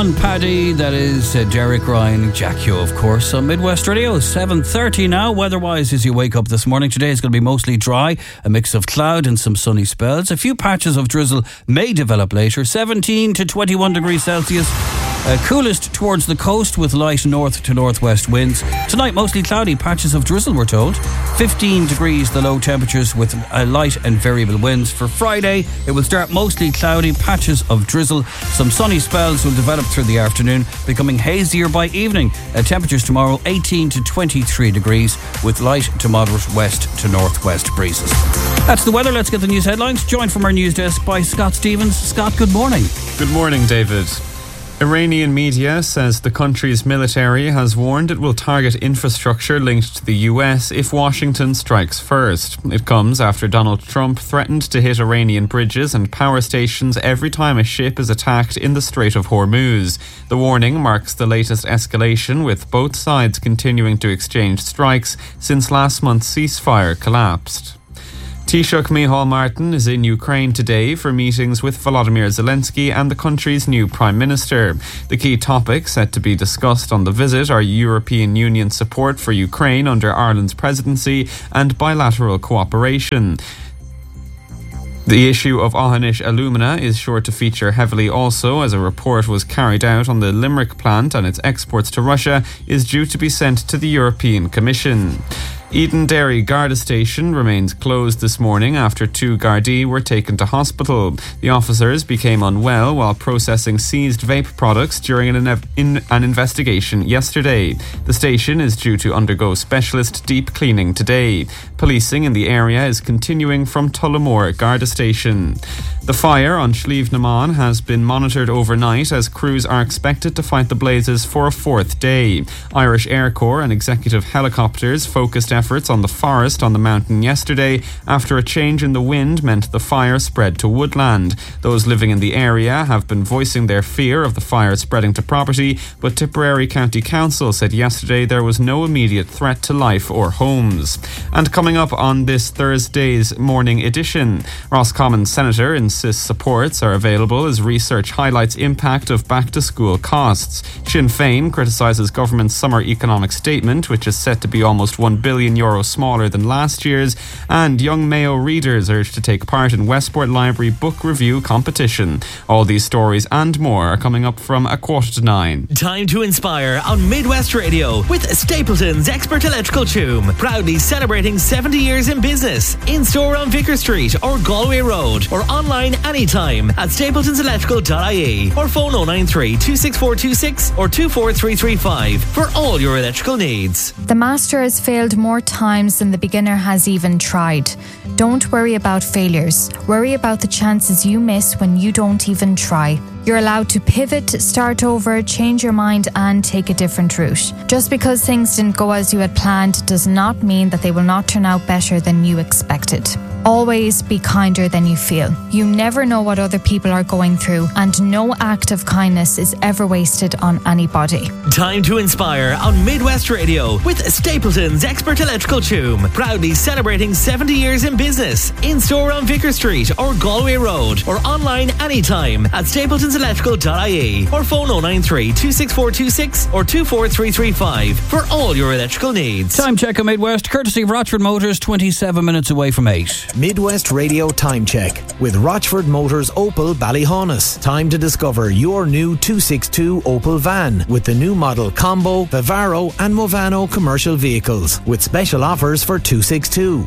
on Paddy, that is Derek Ryan, Jack Hugh, of course, on Midwest Radio. 7:30 now. Weather-wise, as you wake up this morning, today is going to be mostly dry, a mix of cloud and some sunny spells. A few patches of drizzle may develop later. 17 to 21 degrees Celsius. Coolest towards the coast with light north to northwest winds. Tonight mostly cloudy, patches of drizzle we're told. 15 degrees the low temperatures with light and variable winds. For Friday it will start mostly cloudy, patches of drizzle. Some sunny spells will develop through the afternoon, becoming hazier by evening. Temperatures tomorrow 18 to 23 degrees with light to moderate west to northwest breezes. That's the weather. Let's get the news headlines. Joined from our news desk by Scott Stevens. Scott, good morning. Good morning, David. Iranian media says the country's military has warned it will target infrastructure linked to the US if Washington strikes first. It comes after Donald Trump threatened to hit Iranian bridges and power stations every time a ship is attacked in the Strait of Hormuz. The warning marks the latest escalation, with both sides continuing to exchange strikes since last month's ceasefire collapsed. Taoiseach Micheál Martin is in Ukraine today for meetings with Volodymyr Zelensky and the country's new Prime Minister. The key topics set to be discussed on the visit are European Union support for Ukraine under Ireland's presidency and bilateral cooperation. The issue of Aughanish alumina is sure to feature heavily also, as a report was carried out on the Limerick plant and its exports to Russia is due to be sent to the European Commission. Eden Dairy Garda Station remains closed this morning after two Gardaí were taken to hospital. The officers became unwell while processing seized vape products during an investigation yesterday. The station is due to undergo specialist deep cleaning today. Policing in the area is continuing from Tullamore Garda Station. The fire on Slieve Naman has been monitored overnight as crews are expected to fight the blazes for a fourth day. Irish Air Corps and executive helicopters focused efforts on the forest on the mountain yesterday after a change in the wind meant the fire spread to woodland. Those living in the area have been voicing their fear of the fire spreading to property, but Tipperary County Council said yesterday there was no immediate threat to life or homes. And coming up on this Thursday's morning edition, Roscommon Senator insists supports are available as research highlights impact of back-to-school costs. Sinn Féin criticises government's summer economic statement, which is set to be almost €1 billion smaller than last year's, and young Mayo readers urged to take part in Westport Library book review competition. All these stories and more are coming up from 8:45. Time to inspire on Midwest Radio with Stapleton's Expert Electrical Tomb, proudly celebrating 70 years in business. In store on Vicar Street or Galway Road, or online anytime at stapletonselectrical.ie, or phone 093 26426 or 24335 for all your electrical needs. The master has failed more times than the beginner has even tried. Don't worry about failures. Worry about the chances you miss when you don't even try. You're allowed to pivot, start over, change your mind and take a different route. Just because things didn't go as you had planned does not mean that they will not turn out better than you expected. Always be kinder than you feel. You never know what other people are going through, and no act of kindness is ever wasted on anybody. Time to inspire on Midwest Radio with Stapleton's Expert Electrical Tomb, proudly celebrating 70 years in business. In store on Vicar Street or Galway Road, or online anytime at stapletonselectrical.ie, or phone 093 26426 or 24335 for all your electrical needs. Time check on Midwest, courtesy of Rochford Motors, 27 minutes away from 8. Midwest Radio Time Check with Rochford Motors Opel Ballyhonus. Time to discover your new 262 Opel van with the new model Combo, Vivaro and Movano commercial vehicles with special offers for 262.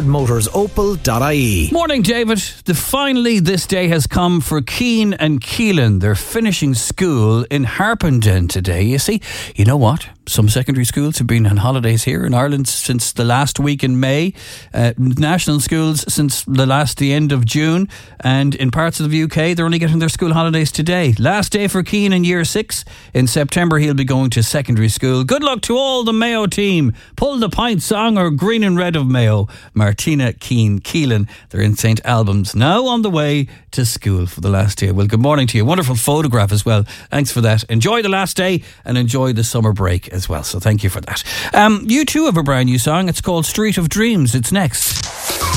RochfordMotorsOpel.ie. Morning, David. Finally this day has come for Keane and Keelan. They're finishing school in Harpenden today. You see, you know what? Some secondary schools have been on holidays here in Ireland since the last week in May. National schools since the end of June. And in parts of the UK, they're only getting their school holidays today. Last day for Keane in Year 6. In September, he'll be going to secondary school. Good luck to all the Mayo team. Pull the pint song or green and red of Mayo. Martina, Keane, Keelan. They're in St. Albans, now on the way to school for the last day. Well, good morning to you. Wonderful photograph as well. Thanks for that. Enjoy the last day and enjoy the summer break as well. So thank you for that. You too have a brand new song. It's called Street of Dreams. It's next.